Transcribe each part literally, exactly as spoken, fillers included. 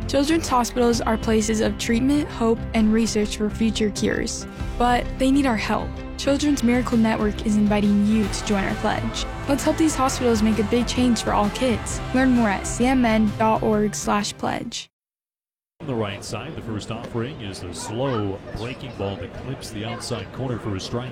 Children's hospitals are places of treatment, hope, and research for future cures. But they need our help. Children's Miracle Network is inviting you to join our pledge. Let's help these hospitals make a big change for all kids. Learn more at c m n dot org slash pledge. On the right side, the first offering is a slow breaking ball that clips the outside corner for a strike.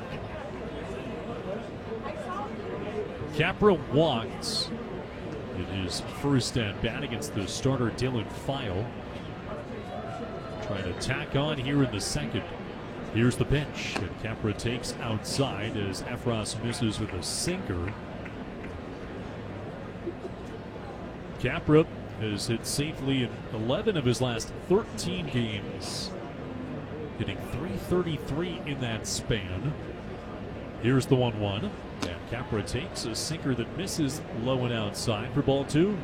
Capra walked in his first at bat against the starter Dylan File. Trying to tack on here in the second. Here's the pitch, and Capra takes outside as Efros misses with a sinker. Capra has hit safely in eleven of his last thirteen games, hitting three thirty-three in that span. Here's the one one. And Capra takes a sinker that misses low and outside for ball two.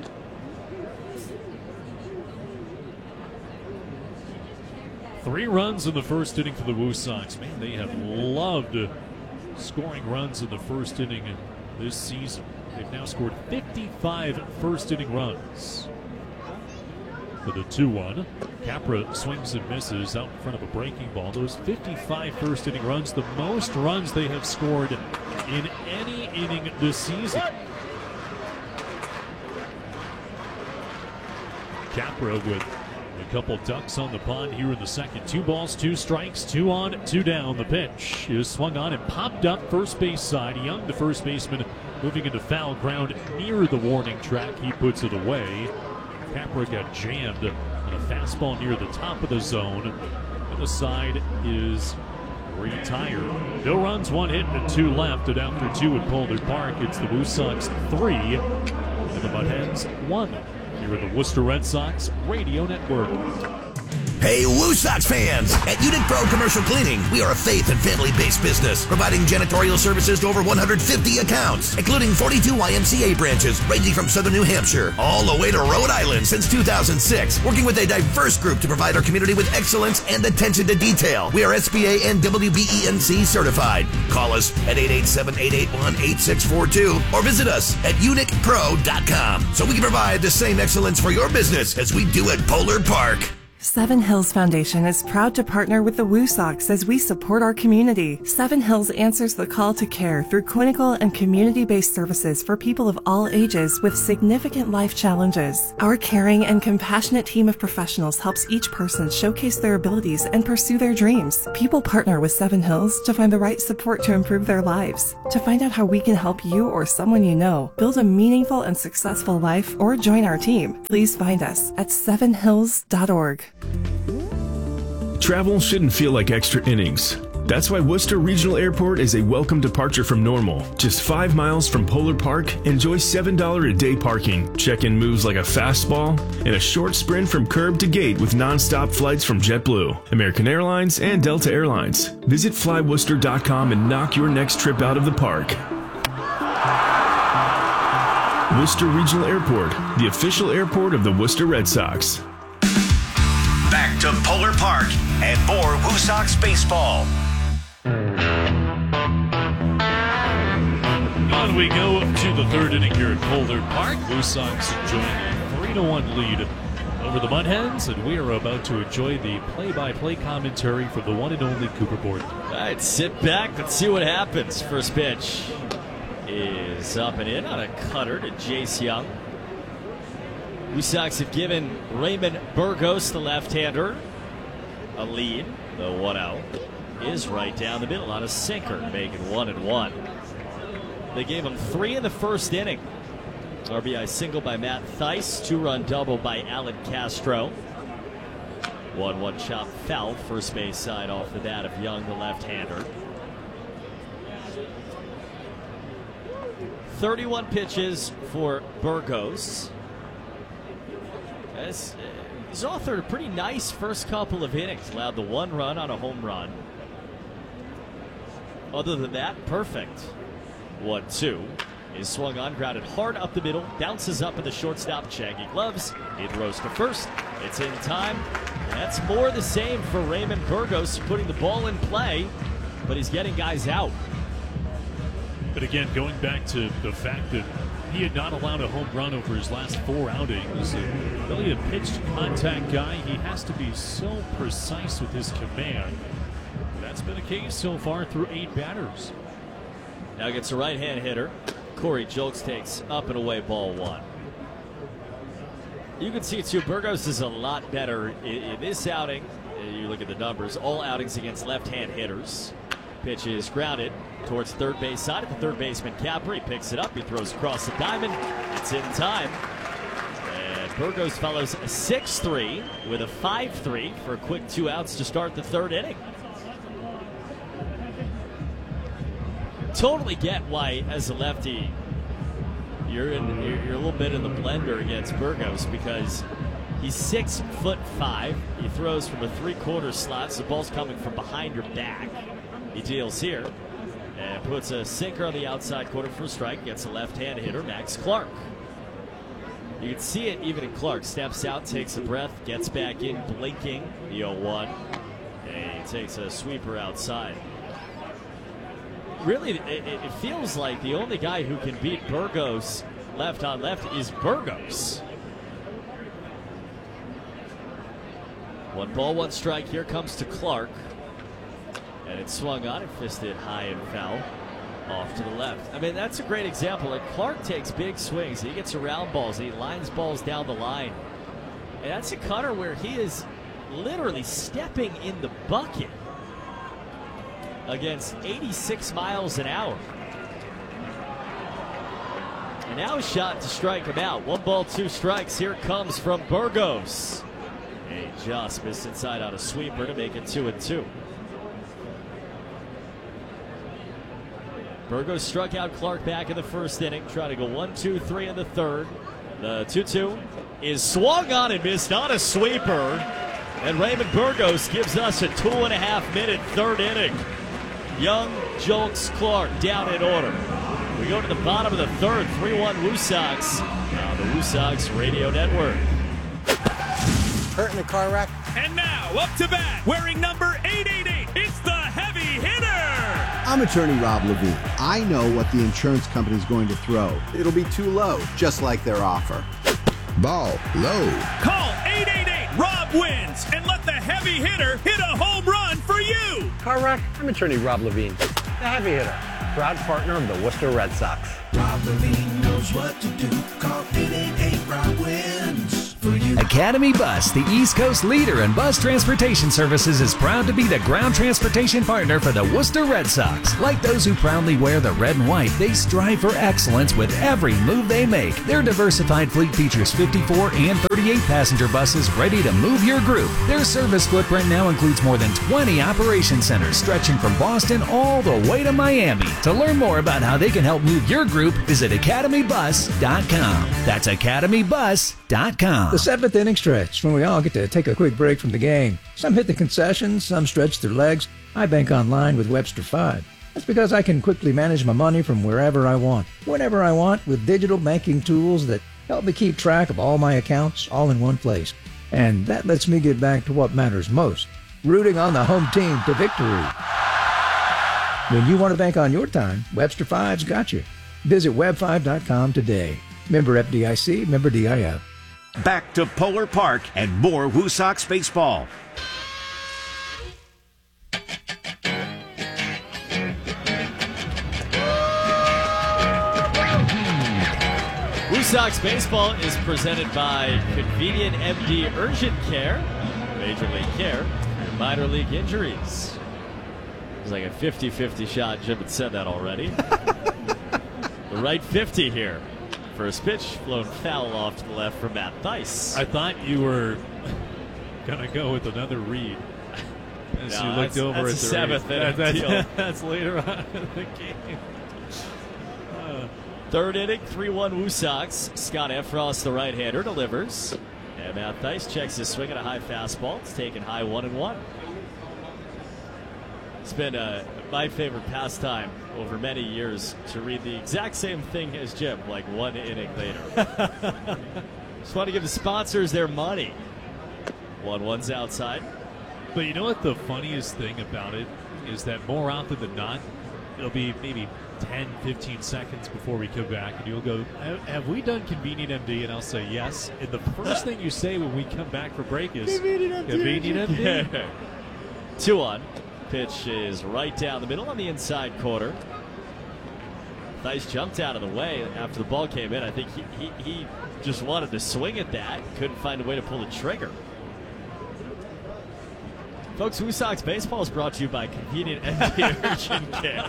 Three runs in the first inning for the Woo Sox. Man, they have loved scoring runs in the first inning this season. They've now scored fifty-five first inning runs. For the two one, Capra swings and misses out in front of a breaking ball. Those fifty-five first inning runs, the most runs they have scored in any inning this season. Capra with a couple ducks on the pond here in the second. Two balls, two strikes, two on, two down. The pitch is swung on and popped up first base side. Young, the first baseman, moving into foul ground near the warning track. He puts it away. Capra got jammed on a fastball near the top of the zone. And the side is retired. No runs, one hit, and two left. And after two at Pollard Park, it's the Woo Sox three and the Mudhens one. Here are the Worcester Red Sox Radio Network. Hey, Woo Sox fans! At Unic Pro Commercial Cleaning, we are a faith and family-based business, providing janitorial services to over one hundred fifty accounts, including forty-two Y M C A branches, ranging from southern New Hampshire all the way to Rhode Island since two thousand six, working with a diverse group to provide our community with excellence and attention to detail. We are S B A and W B E N C certified. Call us at eight eight seven, eight eight one, eight six four two or visit us at unic pro dot com so we can provide the same excellence for your business as we do at Pollard Park. Seven Hills Foundation is proud to partner with the Woo Sox as we support our community. Seven Hills answers the call to care through clinical and community-based services for people of all ages with significant life challenges. Our caring and compassionate team of professionals helps each person showcase their abilities and pursue their dreams. People partner with Seven Hills to find the right support to improve their lives. To find out how we can help you or someone you know build a meaningful and successful life or join our team, please find us at seven hills dot org. Travel shouldn't feel like extra innings. That's why Worcester Regional Airport is a welcome departure from normal. Just five miles from Pollard Park, enjoy seven dollars a day parking, check-in moves like a fastball, and a short sprint from curb to gate with non-stop flights from JetBlue, American Airlines, and Delta Airlines. Visit fly worcester dot com and knock your next trip out of the park. Worcester Regional Airport, the official airport of the Worcester Red Sox. Back to Pollard Park and more Woo Sox baseball. On we go to the third inning here at Pollard Park. Woo Sox enjoying a three to one lead over the Mudhens, and we are about to enjoy the play-by-play commentary from the one and only Cooper Borden. All right, sit back. Let's see what happens. First pitch is up and in on a cutter to Jace Young. Woo Sox have given Raymond Burgos, the left-hander, a lead. The one out is right down the middle on a sinker, making one and one. They gave him three in the first inning. R B I single by Matt Theis, two-run double by Alan Castro. one one chop foul, first base side off the bat of Young, the left-hander. thirty-one pitches for Burgos. As, uh, he's authored a pretty nice first couple of innings. Allowed the one run on a home run. Other than that, perfect. one two is swung on, grounded hard up the middle, bounces up in the shortstop, Shaggy gloves. It rose to first. It's in time. That's more the same for Raymond Burgos, putting the ball in play, but he's getting guys out. But again, going back to the fact that He had not allowed a home run over his last four outings. And really a pitched contact guy. He has to be so precise with his command. That's been the case so far through eight batters. Now gets a right-hand hitter. Corey Julks takes up and away ball one. You can see too, Burgos is a lot better in, in this outing. You look at the numbers, all outings against left-hand hitters. Pitch is grounded towards third base side at the third baseman Capper. He picks it up, he throws across the diamond. It's in time. And Burgos follows a six three with a five three for a quick two outs to start the third inning. Totally get why, as a lefty, you're in you're, you're a little bit in the blender against Burgos, because he's six foot five. He throws from a three-quarter slot, so the ball's coming from behind your back. He deals here and puts a sinker on the outside corner for a strike. Gets a left-hand hitter, Max Clark. You can see it even in Clark. Steps out, takes a breath, gets back in, blinking. The oh one, and he takes a sweeper outside. Really, it, it feels like the only guy who can beat Burgos left on left is Burgos. One ball, one strike. Here comes to Clark. And it's swung on and fisted high and foul off to the left. I mean, that's a great example. Like, Clark takes big swings. He gets around balls. He lines balls down the line. And that's a cutter where he is literally stepping in the bucket against eighty-six miles an hour. And now a shot to strike him out. One ball, two strikes. Here it comes from Burgos. And he just missed inside on a sweeper to make it two and two. Burgos struck out Clark back in the first inning, trying to go one, two, three in the third. The two two is swung on and missed on a sweeper. And Raymond Burgos gives us a two and a half minute third inning. Young, Julks, Clark down in order. We go to the bottom of the third, three one Woo Sox on the Woo Sox Radio Network. Hurt in a car wreck. And now, up to bat, wearing number eight eighty-eight, it's the heavy hitter! I'm attorney Rob Levine. I know what the insurance company's going to throw. It'll be too low, just like their offer. Ball low. Call eight eight eight, Rob wins, and let the heavy hitter hit a home run for you! Car wreck. I'm attorney Rob Levine, the heavy hitter, proud partner of the Worcester Red Sox. Rob Levine knows what to do. Call eight eight eight, Rob wins for you. Academy Bus, the East Coast leader in bus transportation services, is proud to be the ground transportation partner for the Worcester Red Sox. Like those who proudly wear the red and white, they strive for excellence with every move they make. Their diversified fleet features fifty-four and thirty-eight passenger buses ready to move your group. Their service footprint now includes more than twenty operation centers stretching from Boston all the way to Miami. To learn more about how they can help move your group, visit academy bus dot com. That's academy bus dot com. The seventh inning stretch, when we all get to take a quick break from the game. Some hit the concessions, some stretch their legs. I bank online with Webster five. That's because I can quickly manage my money from wherever I want, whenever I want, with digital banking tools that help me keep track of all my accounts all in one place. And that lets me get back to what matters most, rooting on the home team to victory. When you want to bank on your time, Webster five's got you. Visit web five dot com today. Member F D I C, member D I F. Back to Polar Park and more Woo Sox baseball. Woo Sox baseball is presented by Convenient M D Urgent Care, Major League Care, and minor league injuries. It's like a fifty fifty shot. Jim had said that already. The right fifty here. First pitch, flown foul off to the left from Matt Thaiss. I thought you were going to go with another read as no, you looked that's, over that's at the seventh inning that's, deal. That's later on in the game. Uh, Third inning, three one Woo Sox. Scott Effross, the right-hander, delivers. And Matt Thaiss checks his swing at a high fastball. It's taken high one and one. It's been uh, my favorite pastime over many years to read the exact same thing as Jim, like one inning later. Just want to give the sponsors their money. one one's outside. But you know what the funniest thing about it is that more often than not, it'll be maybe ten, fifteen seconds before we come back, and you'll go, have we done Convenient M D? And I'll say yes. And the first thing you say when we come back for break is Convenient M D. Convenient M D. Two on. Pitch is right down the middle on the inside corner. Theis jumped out of the way after the ball came in. I think he, he, he just wanted to swing at that. Couldn't find a way to pull the trigger. Folks, Woo Sox Baseball is brought to you by Convenient M D Urgent Care.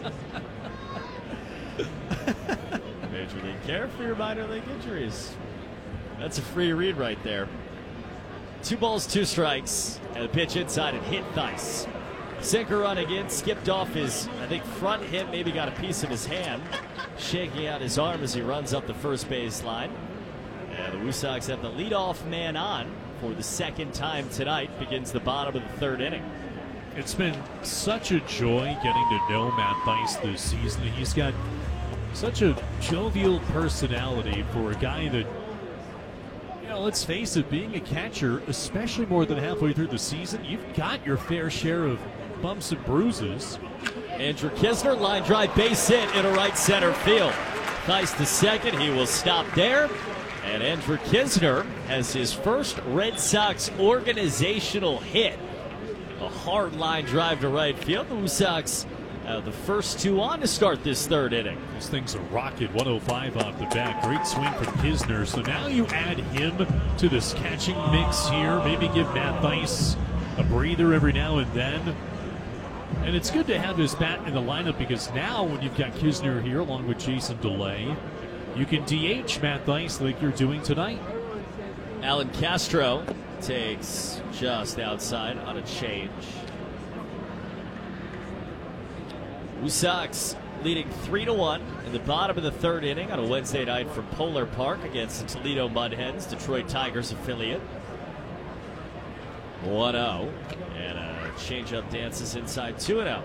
Major League Care for your minor league injuries. That's a free read right there. Two balls, two strikes, and the pitch inside and hit Theis. Sinker running in, skipped off his, I think, front hip, maybe got a piece of his hand, shaking out his arm as he runs up the first base line. And the Woo Sox have the leadoff man on for the second time tonight. Begins the bottom of the third inning. It's been such a joy getting to know Matt Theis this season. He's got such a jovial personality for a guy that, you know, let's face it, being a catcher, especially more than halfway through the season, you've got your fair share of bumps and bruises. Andrew Knizner, line drive, base hit into right center field. Theis to second, he will stop there. And Andrew Knizner has his first Red Sox organizational hit. A hard line drive to right field. The Woo Sox have the first two on to start this third inning. This thing's a rocket, one oh five off the bat. Great swing from Knizner. So now you add him to this catching mix here. Maybe give Matt Theis a breather every now and then. And it's good to have his bat in the lineup because now when you've got Knizner here along with Jason DeLay, you can D H Matt Theis like you're doing tonight. Alan Castro takes just outside on a change. Woo Sox leading three to one in the bottom of the third inning on a Wednesday night from Polar Park against the Toledo Mud Hens, Detroit Tigers affiliate. one oh, and a changeup dances inside two and oh.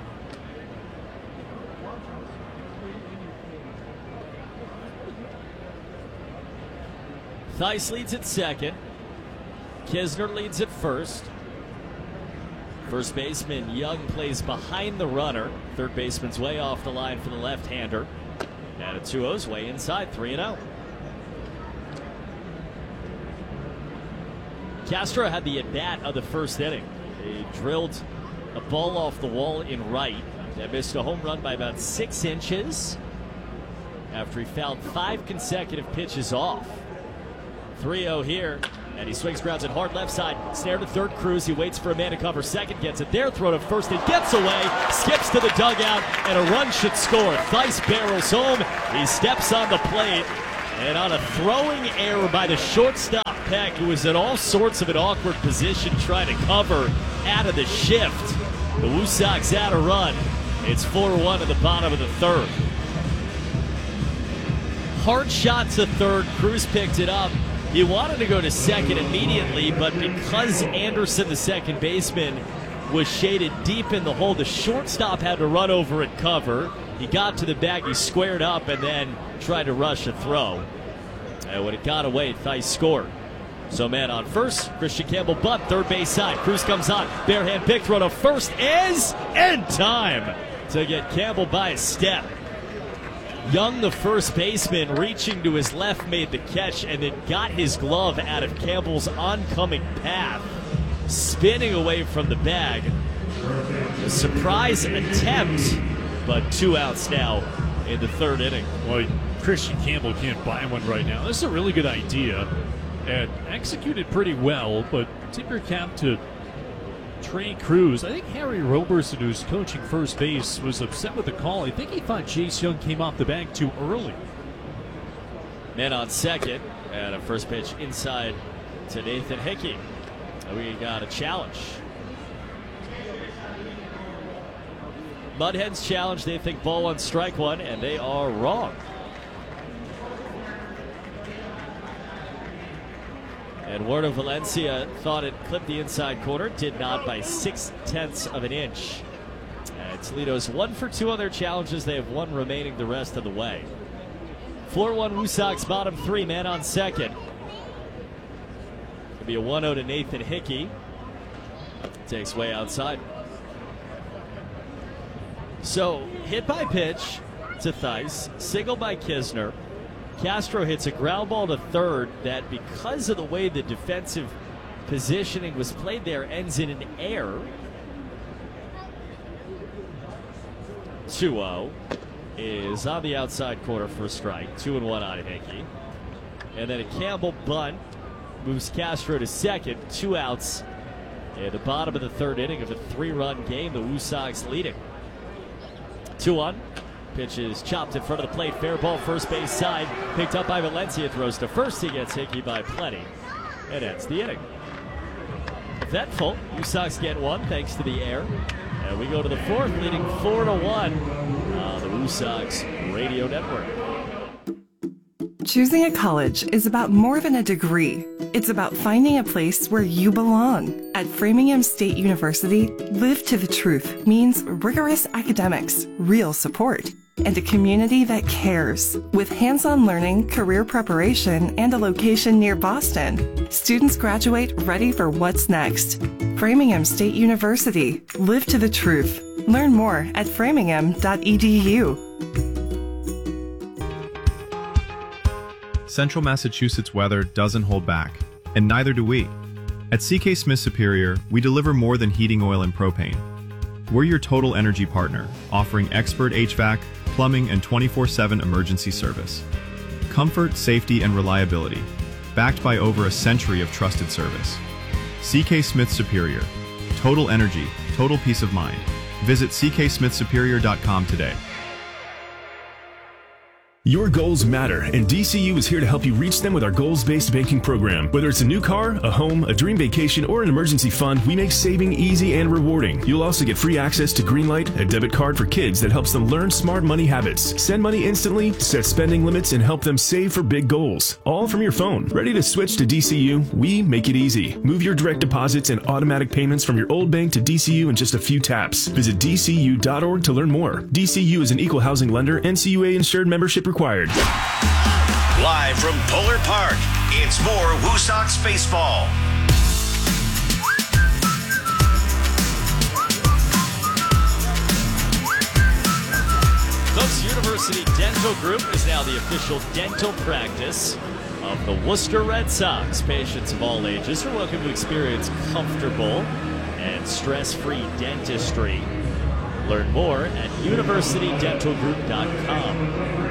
Theis leads at second. Knizner leads at first. First baseman Young plays behind the runner. Third baseman's way off the line for the left-hander. And a two oh's way inside, three and oh. Castro had the at-bat of the first inning. He drilled a ball off the wall in right that missed a home run by about six inches after he fouled five consecutive pitches off. three oh here, and he swings, grounds it hard left side. Snare to third, Cruz. He waits for a man to cover second, gets it there, throw to first, and gets away. Skips to the dugout, and a run should score. Theis barrels home. He steps on the plate, and on a throwing error by the shortstop Peck, who was in all sorts of an awkward position trying to cover out of the shift. The Woo Sox out a run. It's four one at the bottom of the third. Hard shot to third. Cruz picked it up. He wanted to go to second immediately, but because Anderson, the second baseman, was shaded deep in the hole, the shortstop had to run over and cover. He got to the bag, he squared up, and then tried to rush a throw. And when it got away, Theis scored. So man on first, Christian Campbell bunt, third base side. Cruz comes on, bare hand pick, throw to first is in time to get Campbell by a step. Young, the first baseman, reaching to his left, made the catch and then got his glove out of Campbell's oncoming path, spinning away from the bag. A surprise attempt, but two outs now in the third inning. Well, Christian Campbell can't buy one right now. This is a really good idea and executed pretty well, but tip your cap to Trey Cruz. I think Harry Roberson, who's coaching first base, was upset with the call. I think he thought Jace Young came off the bag too early. Man on second, and a first pitch inside to Nathan Hickey. We got a challenge. Mudhens challenge, they think ball one, strike one, and they are wrong. Eduardo Valencia thought it clipped the inside corner, did not by six tenths of an inch. And Toledo's one for two on their challenges. They have one remaining the rest of the way. four one Woo Sox bottom three, man on second. It'll be a one oh to Nathan Hickey. Takes way outside. So, hit by pitch to Theis, single by Kisner. Castro hits a ground ball to third that, because of the way the defensive positioning was played there, ends in an error. two oh is on the outside corner for a strike. two and one on Hickey. And then a Campbell bunt moves Castro to second. Two outs at the bottom of the third inning of a three-run game. The Woo Sox leading. two one. Pitch is chopped in front of the plate. Fair ball, first base side. Picked up by Valencia. Throws to first. He gets Hickey by plenty. And ends the inning. Eventful. Woo Sox get one thanks to the air. And we go to the fourth, leading four to one on the Woo Sox Radio Network. Choosing a college is about more than a degree. It's about finding a place where you belong. At Framingham State University, Live to the Truth means rigorous academics, real support, and a community that cares. With hands-on learning, career preparation, and a location near Boston, students graduate ready for what's next. Framingham State University, Live to the Truth. Learn more at framingham dot e d u. Central Massachusetts weather doesn't hold back, and neither do we. At C K Smith Superior, we deliver more than heating oil and propane. We're your total energy partner, offering expert H V A C, plumbing, and twenty-four seven emergency service. Comfort, safety, and reliability, backed by over a century of trusted service. C K Smith Superior. Total energy, total peace of mind. Visit c k smith superior dot com today. Your goals matter, and D C U is here to help you reach them with our goals-based banking program. Whether it's a new car, a home, a dream vacation, or an emergency fund, we make saving easy and rewarding. You'll also get free access to Greenlight, a debit card for kids that helps them learn smart money habits, send money instantly, set spending limits, and help them save for big goals. All from your phone. Ready to switch to D C U? We make it easy. Move your direct deposits and automatic payments from your old bank to D C U in just a few taps. Visit d c u dot org to learn more. D C U is an equal housing lender, N C U A insured, membership required. Live from Polar Park, it's more Woo Sox baseball. Cooks University Dental Group is now the official dental practice of the Worcester Red Sox. Patients of all ages are welcome to experience comfortable and stress-free dentistry. Learn more at university dental group dot com.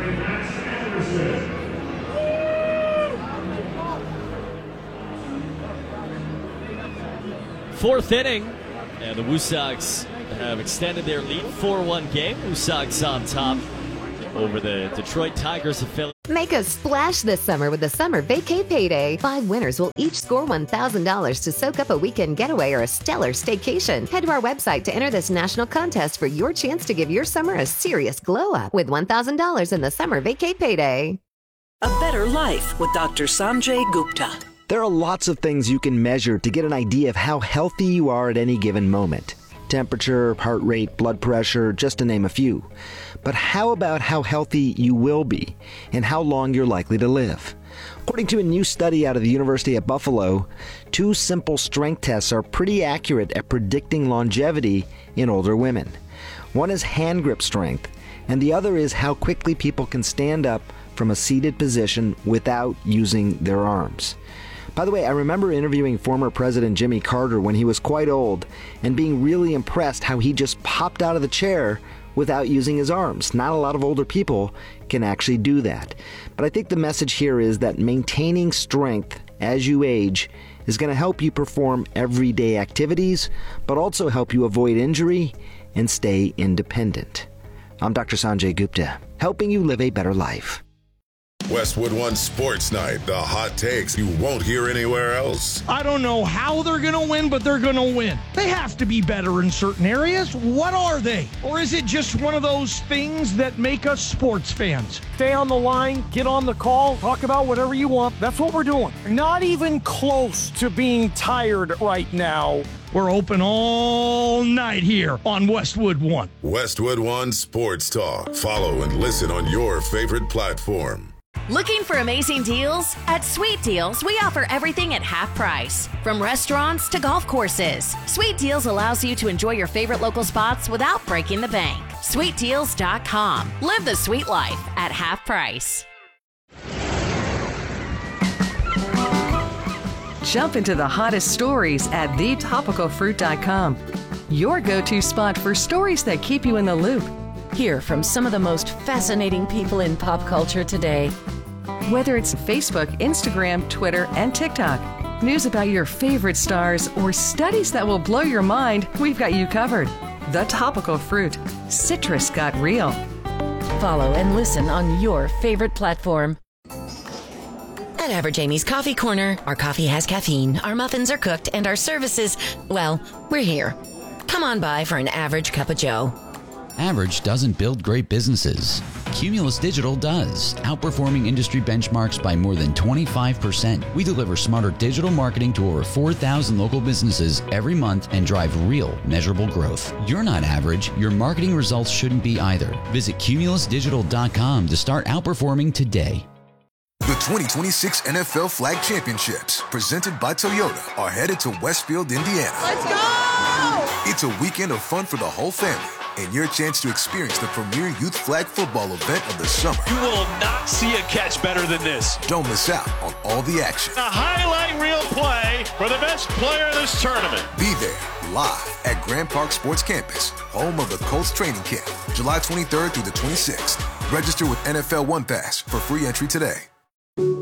Fourth inning, and the Woo Sox have extended their lead. four one game. Woo Sox on top over the Detroit Tigers of Philly. Make a splash this summer with the Summer Vacay Payday. Five winners will each score one thousand dollars to soak up a weekend getaway or a stellar staycation. Head to our website to enter this national contest for your chance to give your summer a serious glow-up with one thousand dollars in the Summer Vacay Payday. A better life with Doctor Sanjay Gupta. There are lots of things you can measure to get an idea of how healthy you are at any given moment. Temperature, heart rate, blood pressure, just to name a few. But how about how healthy you will be and how long you're likely to live? According to a new study out of the University of Buffalo, two simple strength tests are pretty accurate at predicting longevity in older women. One is hand grip strength, and the other is how quickly people can stand up from a seated position without using their arms. By the way, I remember interviewing former President Jimmy Carter when he was quite old and being really impressed how he just popped out of the chair without using his arms. Not a lot of older people can actually do that. But I think the message here is that maintaining strength as you age is going to help you perform everyday activities, but also help you avoid injury and stay independent. I'm Doctor Sanjay Gupta, helping you live a better life. Westwood One Sports Night, the hot takes you won't hear anywhere else. I don't know how they're going to win, but they're going to win. They have to be better in certain areas. What are they? Or is it just one of those things that make us sports fans? Stay on the line, get on the call, talk about whatever you want. That's what we're doing. Not even close to being tired right now. We're open all night here on Westwood One. Westwood One Sports Talk. Follow and listen on your favorite platform. Looking for amazing deals? At Sweet Deals, we offer everything at half price, from restaurants to golf courses. Sweet Deals allows you to enjoy your favorite local spots without breaking the bank. sweet deals dot com. Live the sweet life at half price. Jump into the hottest stories at the topical fruit dot com. Your go-to spot for stories that keep you in the loop. Hear from some of the most fascinating people in pop culture today. Whether it's Facebook, Instagram, Twitter, and TikTok, news about your favorite stars, or studies that will blow your mind, we've got you covered. The Topical Fruit. Citrus got real. Follow and listen on your favorite platform. At Average Amy's Coffee Corner, our coffee has caffeine, our muffins are cooked, and our services, well, we're here. Come on by for an average cup of joe. Average doesn't build great businesses. Cumulus Digital does, outperforming industry benchmarks by more than twenty-five percent. We deliver smarter digital marketing to over four thousand local businesses every month and drive real, measurable growth. You're not average. Your marketing results shouldn't be either. Visit cumulus digital dot com to start outperforming today. The twenty twenty-six N F L Flag Championships, presented by Toyota, are headed to Westfield, Indiana. Let's go! It's a weekend of fun for the whole family, and your chance to experience the premier youth flag football event of the summer. You will not see a catch better than this. Don't miss out on all the action. A highlight reel play for the best player of this tournament. Be there, live at Grand Park Sports Campus, home of the Colts training camp, July twenty-third through the twenty-sixth. Register with N F L One Pass for free entry today.